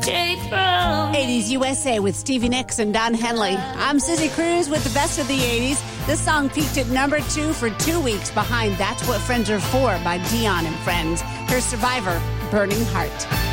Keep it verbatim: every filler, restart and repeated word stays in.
Take from eighties U S A with Stevie Nicks and Don Henley. I'm Susie Cruz with the best of the eighties. This song peaked at number two for two weeks behind That's What Friends Are For by Dion and Friends. Her Survivor, Burning Heart.